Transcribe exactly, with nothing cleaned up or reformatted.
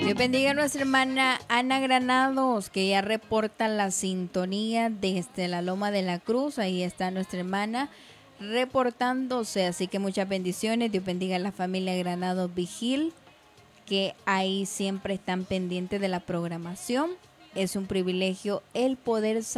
Dios bendiga a nuestra hermana Ana Granados, que ya reporta la sintonía desde la Loma de la Cruz. Ahí está nuestra hermana reportándose, así que muchas bendiciones. Dios bendiga a la familia Granados Vigil, que ahí siempre están pendientes de la programación. Es un privilegio el poder